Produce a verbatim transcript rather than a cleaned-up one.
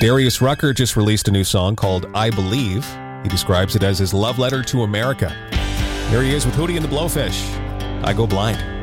Darius Rucker just released a new song called I Believe. He describes it as his love letter to America. Here he is with Hootie and the Blowfish. I Go Blind.